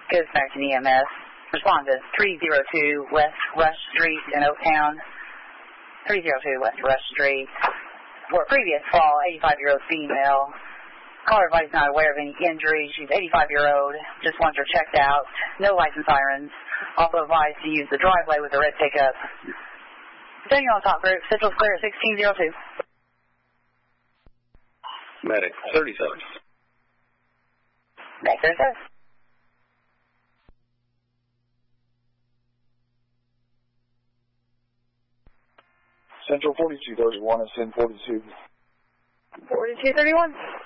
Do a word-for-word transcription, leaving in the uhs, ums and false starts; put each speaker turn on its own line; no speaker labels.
Coast Action E M S. Respond to three oh two West Rush Street in Oaktown. three oh two West Rush Street. For a previous call, eighty-five-year-old female. Caller advised not aware of any injuries. She's eighty-five-year-old. Just wants her checked out. No license sirens. Also advised to use the driveway with the red pickup. Continuing on top group. Central Clear at sixteen oh two.
Medic, thirty-seven.
Medic, thirty-seven.
Central forty-two thirty-one, ascend forty-two.
forty-two thirty-one.